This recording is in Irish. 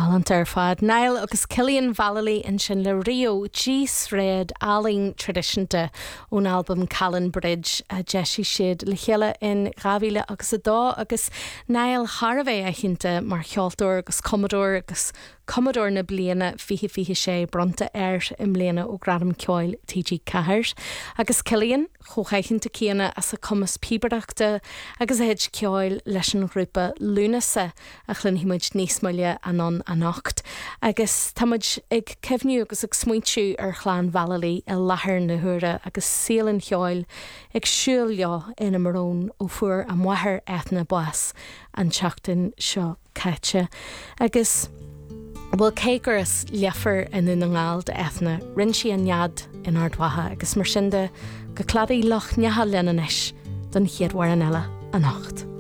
Alantar fad Niall agus Cillian Valley in sin le Rio G's Red Aling traditionte ón album Callan Bridge a Jessie Shid le chéile in Gavile agus a dá agus Niall Harvey a hinte mar cheoltóir agus Commodore na bliana fihi sé bronta im bliana ó gradam ceáil TG Cahir agus Cillian chochaichinte cíana as a commas píbeachta agus a heid ceáil leis an grúpa Lunasa a chlyn himuid níos muile anon anocht agus tamid ag cefniú agus ag smuintú ar chláán Valley a lahar na hure agus sílan cheáil ag siúlio ina marón ó fuair a muthir ethna buas an teachtain seo caite agus bhfuil céguras leafar in na ngáil de ethna rinn si an nead in ardwatha agus mar sinnde go cladaí loch neatha lenanis don chiadhhar an eile a nacht.